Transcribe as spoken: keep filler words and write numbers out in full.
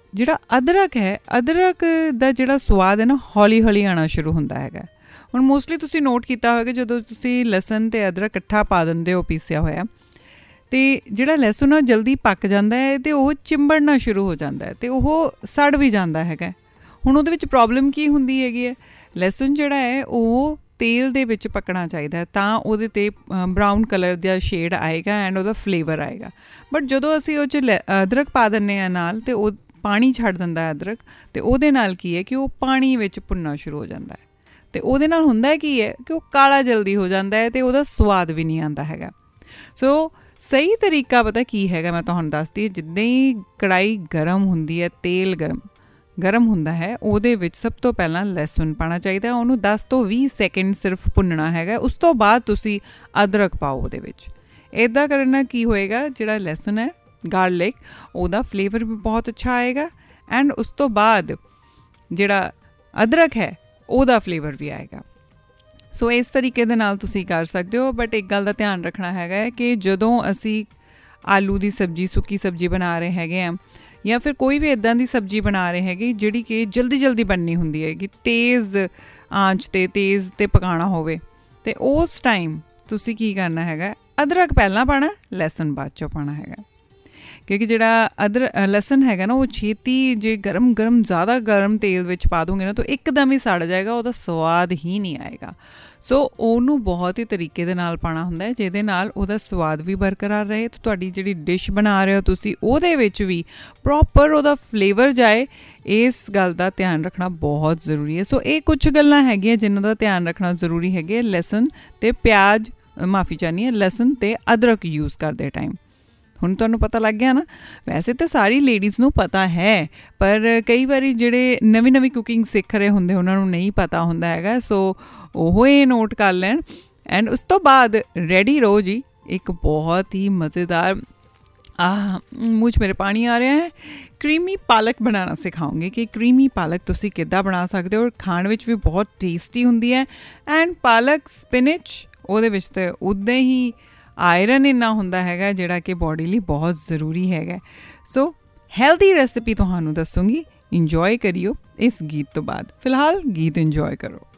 ਜਿਹੜਾ ਅਦਰਕ ਹੈ, ਅਦਰਕ ਦਾ ਜਿਹੜਾ ਸਵਾਦ ਹੈ ਨਾ ਹੌਲੀ ਹੌਲੀ ਆਉਣਾ ਸ਼ੁਰੂ ਹੁੰਦਾ ਹੈਗਾ। ਹੁਣ ਮੋਸਟਲੀ ਤੁਸੀਂ ਨੋਟ ਕੀਤਾ ਹੋਵੇਗਾ ਜਦੋਂ ਤੁਸੀਂ ਲਸਣ ਅਤੇ ਅਦਰਕ ਇਕੱਠਾ ਪਾ ਦਿੰਦੇ ਹੋ ਪੀਸਿਆ ਹੋਇਆ, ਅਤੇ ਜਿਹੜਾ ਲਸਣ ਆ ਜਲਦੀ ਪੱਕ ਜਾਂਦਾ ਹੈ ਅਤੇ ਉਹ ਚਿੰਬੜਨਾ ਸ਼ੁਰੂ ਹੋ ਜਾਂਦਾ ਹੈ ਅਤੇ ਉਹ ਸੜ ਵੀ ਜਾਂਦਾ ਹੈਗਾ। ਹੁਣ ਉਹਦੇ ਵਿੱਚ ਪ੍ਰੋਬਲਮ ਕੀ ਹੁੰਦੀ ਹੈਗੀ ਹੈ, ਲਸਣ ਜਿਹੜਾ ਹੈ ਉਹ ਤੇਲ ਦੇ ਵਿੱਚ ਪੱਕਣਾ ਚਾਹੀਦਾ ਤਾਂ ਉਹਦੇ 'ਤੇ ਬਰਾਊਨ ਕਲਰ ਦਾ ਸ਼ੇਡ ਆਏਗਾ ਐਂਡ ਉਹਦਾ ਫਲੇਵਰ ਆਏਗਾ। ਬਟ ਜਦੋਂ ਅਸੀਂ ਉਹ 'ਚ ਲੈ ਅਦਰਕ ਪਾ ਦਿੰਦੇ ਹਾਂ ਨਾਲ, ਅਤੇ ਉਹ ਪਾਣੀ ਛੱਡ ਦਿੰਦਾ ਅਦਰਕ, ਅਤੇ ਉਹਦੇ ਨਾਲ ਕੀ ਹੈ ਕਿ ਉਹ ਪਾਣੀ ਵਿੱਚ ਭੁੰਨਣਾ ਸ਼ੁਰੂ ਹੋ ਜਾਂਦਾ ਹੈ, ਅਤੇ ਉਹਦੇ ਨਾਲ ਹੁੰਦਾ ਕੀ ਹੈ ਕਿ ਉਹ ਕਾਲਾ ਜਲਦੀ ਹੋ ਜਾਂਦਾ ਹੈ ਅਤੇ ਉਹਦਾ ਸਵਾਦ ਵੀ ਨਹੀਂ ਆਉਂਦਾ ਹੈਗਾ। ਸੋ ਸਹੀ ਤਰੀਕਾ ਪਤਾ ਕੀ ਹੈਗਾ, ਮੈਂ ਤੁਹਾਨੂੰ ਦੱਸਦੀ। ਜਿੱਦਾਂ ਹੀ ਕੜਾਹੀ ਗਰਮ ਹੁੰਦੀ ਹੈ, ਤੇਲ ਗਰਮ ਗਰਮ ਹੁੰਦਾ ਹੈ, ਉਹਦੇ ਵਿੱਚ ਸਭ ਤੋਂ ਪਹਿਲਾਂ ਲਸਣ ਪਾਉਣਾ ਚਾਹੀਦਾ। ਉਹਨੂੰ ਦਸ ਤੋਂ ਵੀਹ ਸੈਕਿੰਡ ਸਿਰਫ ਭੁੰਨਣਾ ਹੈਗਾ। ਉਸ ਤੋਂ ਬਾਅਦ ਤੁਸੀਂ ਅਦਰਕ ਪਾਓ ਉਹਦੇ ਵਿੱਚ। ਇੱਦਾਂ ਕਰਨ ਨਾਲ ਕੀ ਹੋਏਗਾ, ਜਿਹੜਾ ਲਸਣ ਹੈ ਗਾਰਲਿਕ, ਉਹਦਾ ਫਲੇਵਰ ਵੀ ਬਹੁਤ ਅੱਛਾ ਆਏਗਾ ਐਂਡ ਉਸ ਤੋਂ ਬਾਅਦ ਜਿਹੜਾ ਅਦਰਕ ਹੈ ਉਹਦਾ ਫਲੇਵਰ ਵੀ ਆਏਗਾ। ਸੋ ਇਸ ਤਰੀਕੇ ਦੇ ਨਾਲ ਤੁਸੀਂ ਕਰ ਸਕਦੇ ਹੋ। ਬਟ ਇੱਕ ਗੱਲ ਦਾ ਧਿਆਨ ਰੱਖਣਾ ਹੈਗਾ ਹੈ ਕਿ ਜਦੋਂ ਅਸੀਂ ਆਲੂ ਦੀ ਸਬਜ਼ੀ, ਸੁੱਕੀ ਸਬਜ਼ੀ ਬਣਾ ਰਹੇ ਹੈਗੇ ਹਾਂ, ਜਾਂ ਫਿਰ ਕੋਈ ਵੀ ਇੱਦਾਂ ਦੀ ਸਬਜ਼ੀ ਬਣਾ ਰਹੇ ਹੈਗੇ ਜਿਹੜੀ ਕਿ ਜਲਦੀ ਜਲਦੀ ਬਣਨੀ ਹੁੰਦੀ ਹੈਗੀ, ਤੇਜ਼ ਆਂਚ 'ਤੇ ਤੇਜ਼ 'ਤੇ ਪਕਾਉਣਾ ਹੋਵੇ, ਅਤੇ ਉਸ ਟਾਈਮ ਤੁਸੀਂ ਕੀ ਕਰਨਾ ਹੈਗਾ, ਅਦਰਕ ਪਹਿਲਾਂ ਪਾਉਣਾ, ਲਸਣ ਬਾਅਦ 'ਚੋਂ ਪਾਉਣਾ ਹੈਗਾ। ਕਿਉਂਕਿ ਜਿਹੜਾ ਅਦਰ ਲਸਣ ਹੈਗਾ ਨਾ ਉਹ ਛੇਤੀ ਜੇ ਗਰਮ ਗਰਮ ਜ਼ਿਆਦਾ ਗਰਮ ਤੇਲ ਵਿੱਚ ਪਾ ਦੋਗੇ ਨਾ ਤਾਂ ਇੱਕਦਮ ਹੀ ਸੜ ਜਾਏਗਾ, ਉਹਦਾ ਸਵਾਦ ਹੀ ਨਹੀਂ ਆਏਗਾ। ਸੋ ਉਹਨੂੰ ਬਹੁਤ ਹੀ ਤਰੀਕੇ ਦੇ ਨਾਲ ਪਾਉਣਾ ਹੁੰਦਾ ਹੈ ਜਿਹਦੇ ਨਾਲ ਉਹਦਾ ਸਵਾਦ ਵੀ ਬਰਕਰਾਰ ਰਹੇ, ਅਤੇ ਤੁਹਾਡੀ ਜਿਹੜੀ ਡਿਸ਼ ਬਣਾ ਰਹੇ ਹੋ ਤੁਸੀਂ ਉਹਦੇ ਵਿੱਚ ਵੀ ਪ੍ਰੋਪਰ ਉਹਦਾ ਫਲੇਵਰ ਜਾਏ। ਇਸ ਗੱਲ ਦਾ ਧਿਆਨ ਰੱਖਣਾ ਬਹੁਤ ਜ਼ਰੂਰੀ ਹੈ। ਸੋ ਇਹ ਕੁਛ ਗੱਲਾਂ ਹੈਗੀਆਂ ਜਿਨ੍ਹਾਂ ਦਾ ਧਿਆਨ ਰੱਖਣਾ ਜ਼ਰੂਰੀ ਹੈਗੇ ਲਸਣ ਅਤੇ ਪਿਆਜ਼, ਮਾਫੀ ਚਾਹੁੰਦੀ ਹਾਂ, ਲਸਣ ਅਤੇ ਅਦਰਕ ਯੂਜ਼ ਕਰਦੇ ਟਾਈਮ। ਹੁਣ ਤੁਹਾਨੂੰ ਪਤਾ ਲੱਗ ਗਿਆ ਨਾ। ਵੈਸੇ ਤਾਂ ਸਾਰੀ ਲੇਡੀਜ਼ ਨੂੰ ਪਤਾ ਹੈ, ਪਰ ਕਈ ਵਾਰੀ ਜਿਹੜੇ ਨਵੀਂ ਨਵੀਂ ਕੁਕਿੰਗ ਸਿੱਖ ਰਹੇ ਹੁੰਦੇ ਉਹਨਾਂ ਨੂੰ ਨਹੀਂ ਪਤਾ ਹੁੰਦਾ ਹੈਗਾ। ਸੋ ਉਹ ਇਹ ਨੋਟ ਕਰ ਲੈਣ ਐਂਡ ਉਸ ਤੋਂ ਬਾਅਦ ਰੈਡੀ ਰਹੋ ਜੀ। ਇੱਕ ਬਹੁਤ ਹੀ ਮਜ਼ੇਦਾਰ, ਆਹ ਮੂੰਹ 'ਚ ਮੇਰੇ ਪਾਣੀ ਆ ਰਿਹਾ ਹੈ, ਕਰੀਮੀ ਪਾਲਕ ਬਣਾਉਣਾ ਸਿਖਾਉਂਗੇ ਕਿ ਕਰੀਮੀ ਪਾਲਕ ਤੁਸੀਂ ਕਿੱਦਾਂ ਬਣਾ ਸਕਦੇ ਹੋ। ਖਾਣ ਵਿੱਚ ਵੀ ਬਹੁਤ ਟੇਸਟੀ ਹੁੰਦੀ ਹੈ ਐਂਡ ਪਾਲਕ ਸਪਿਨਚ, ਉਹਦੇ ਵਿੱਚ ਤਾਂ ਉੱਦਾਂ ਹੀ ਆਇਰਨ ਇੰਨਾ ਹੁੰਦਾ ਹੈਗਾ ਜਿਹੜਾ ਕਿ ਬੋਡੀ ਲਈ ਬਹੁਤ ਜ਼ਰੂਰੀ ਹੈਗਾ। ਸੋ ਹੈਲਦੀ ਰੈਸਿਪੀ ਤੁਹਾਨੂੰ ਦੱਸੂੰਗੀ, ਇੰਜੋਏ ਕਰਿਓ ਇਸ ਗੀਤ ਤੋਂ ਬਾਅਦ। ਫਿਲਹਾਲ ਗੀਤ ਇੰਜੋਏ ਕਰੋ।